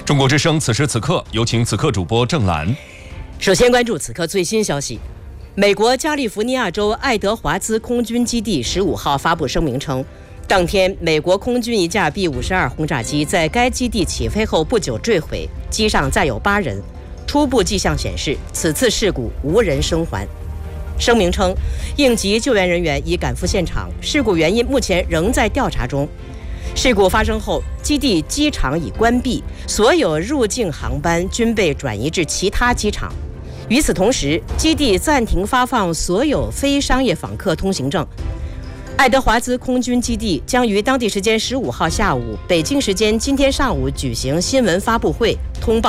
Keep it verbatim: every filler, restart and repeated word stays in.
中国之声此时此刻，有请此刻主播郑兰。 首先关注此刻最新消息。美国加利福尼亚州爱德华兹空军基地十五号发布声明称，当天美国空军一架 B 五十二轰炸机在该基地起飞后不久坠毁，机上载有八人。初步迹象显示，此次事故无人生还。声明称，应急救援人员已赶赴现场，事故原因目前仍在调查中。事故发生后，基地机场已关闭，所有入境航班均被转移至其他机场。与此同时，基地暂停发放所有非商业访客通行证。爱德华兹空军基地将于当地时间十五号下午、北京时间今天上午举行新闻发布会，通报